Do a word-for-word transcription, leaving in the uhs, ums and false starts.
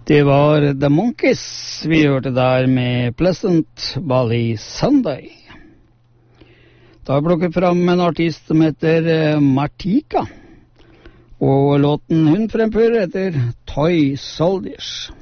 Det var The Monkees vi hørte der med Pleasant Valley Sunday. Da har jeg plukket fram en artist som heter Martika, og låten hun fremfører heter Toy Soldiers.